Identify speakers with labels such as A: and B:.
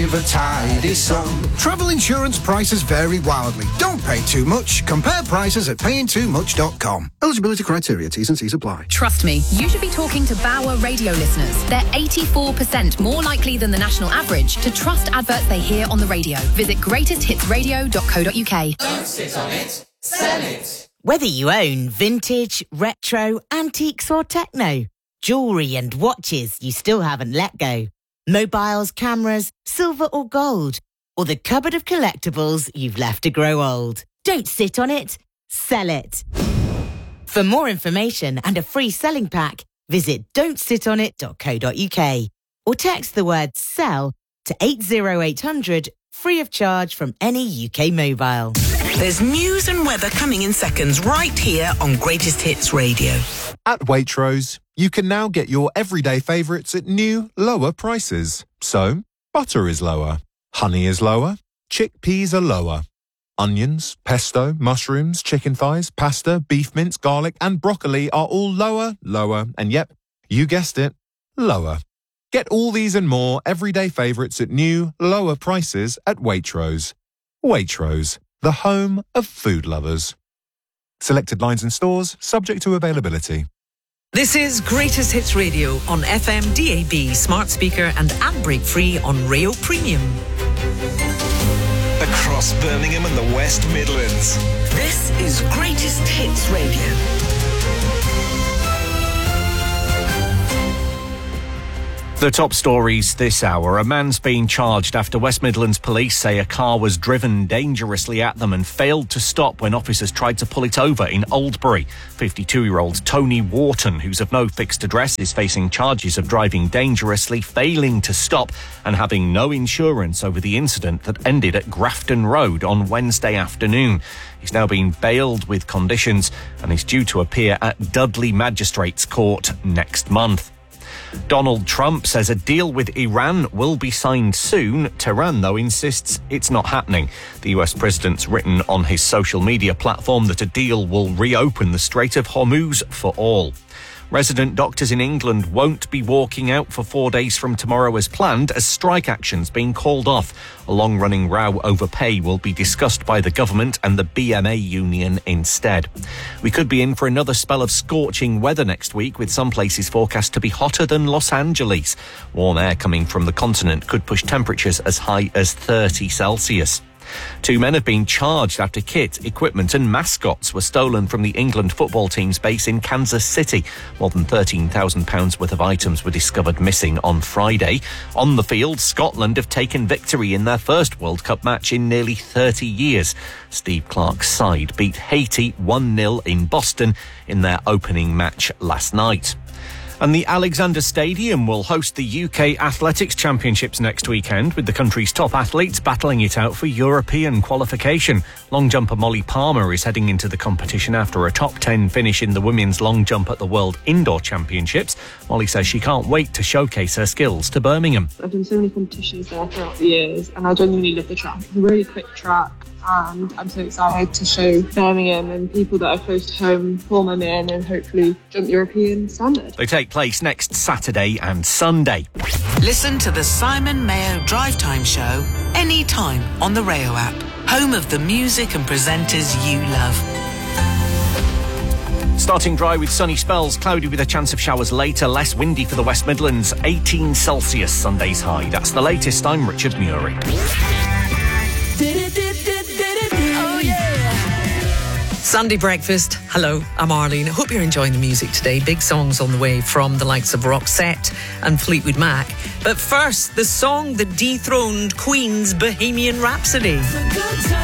A: give a tidy sum.
B: Travel insurance prices vary wildly. Don't pay too much. Compare prices at payingtoomuch.com. Eligibility criteria, T's and C's apply.
C: Trust me, you should be talking to Bauer radio listeners. They're 84% more likely than the national average to trust adverts they hear on the radio. Visit greatesthitsradio.co.uk.
A: Don't sit on it, sell it.
D: Whether you own vintage, retro, antiques or techno, jewellery and watches you still haven't let go, mobiles, cameras, silver or gold, or the cupboard of collectibles you've left to grow old. Don't sit on it, sell it. For more information and a free selling pack, visit don'tsitonit.co.uk or text the word SELL to 80800 free of charge from any UK mobile.
E: There's news and weather coming in seconds right here on Greatest Hits Radio.
F: At Waitrose, you can now get your everyday favourites at new, lower prices. So, butter is lower, honey is lower, chickpeas are lower. Onions, pesto, mushrooms, chicken thighs, pasta, beef mince, garlic and broccoli are all lower, and yep, you guessed it, lower. Get all these and more everyday favourites at new, lower prices at Waitrose. Waitrose, the home of food lovers. Selected lines and stores, subject to availability.
E: This is Greatest Hits Radio on FM, DAB, smart speaker and ad break free on Rail Premium.
G: Across Birmingham and the West Midlands.
E: This is Greatest Hits Radio.
H: The top stories this hour. A man's been charged after West Midlands police say a car was driven dangerously at them and failed to stop when officers tried to pull it over in Oldbury. 52-year-old Tony Wharton, who's of no fixed address, is facing charges of driving dangerously, failing to stop and having no insurance over the incident that ended at Grafton Road on Wednesday afternoon. He's now been bailed with conditions and is due to appear at Dudley Magistrates Court next month. Donald Trump says a deal with Iran will be signed soon. Tehran, though, insists it's not happening. The US president's written on his social media platform that a deal will reopen the Strait of Hormuz for all. Resident doctors in England won't be walking out for 4 days from tomorrow as planned, as strike action's been called off. A long-running row over pay will be discussed by the government and the BMA union instead. We could be in for another spell of scorching weather next week, with some places forecast to be hotter than Los Angeles. Warm air coming from the continent could push temperatures as high as 30 Celsius. 2 men have been charged after kit, equipment and mascots were stolen from the England football team's base in Kansas City. More than £13,000 worth of items were discovered missing on Friday. On the field, Scotland have taken victory in their first World Cup match in nearly 30 years. Steve Clarke's side beat Haiti 1-0 in Boston in their opening match last night. And the Alexander Stadium will host the UK Athletics Championships next weekend, with the country's top athletes battling it out for European qualification. Long jumper Molly Palmer is heading into the competition after a top 10 finish in the women's long jump at the World Indoor Championships. Molly says she can't wait to showcase her skills to Birmingham.
I: I've done so many competitions there throughout the years and I genuinely love the track. It's a really quick track. And I'm so excited to show Birmingham and people that are close to home form them in and hopefully jump European standard.
H: They take place next Saturday and Sunday.
E: Listen to the Simon Mayo Drive Time Show anytime on the Rayo app, home of the music and presenters you love.
H: Starting dry with sunny spells, cloudy with a chance of showers later, less windy for the West Midlands, 18 Celsius Sunday's high. That's the latest. I'm Richard Murie.
E: Sunday breakfast. Hello, I'm Arlene. I hope you're enjoying the music today. Big songs on the way from the likes of Roxette and Fleetwood Mac. But first, the song that dethroned Queen's Bohemian Rhapsody.